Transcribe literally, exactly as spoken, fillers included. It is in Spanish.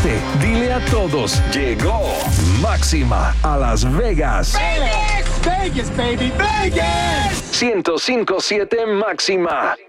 escuchaste. Dile a todos. Llegó Máxima a Las Vegas. Vegas, Vegas, baby, Vegas. ciento cinco punto siete Máxima.